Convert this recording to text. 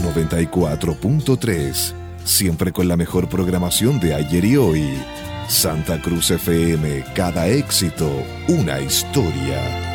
94.3. Siempre con la mejor programación de ayer y hoy. Santa Cruz FM, cada éxito, una historia.